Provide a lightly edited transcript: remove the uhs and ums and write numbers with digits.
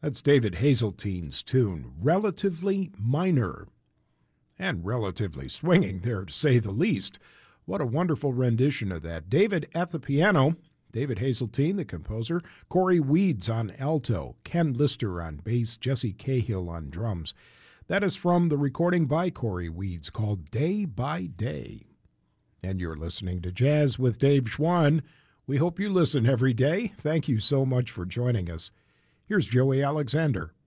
That's David Hazeltine's tune, Relatively Minor. And relatively swinging there, to say the least. What a wonderful rendition of that. David at the piano, David Hazeltine, the composer, Corey Weeds on alto, Ken Lister on bass, Jesse Cahill on drums. That is from the recording by Corey Weeds called Day by Day. And you're listening to Jazz with Dave Schwann. We hope you listen every day. Thank you so much for joining us. Here's Joey Alexander.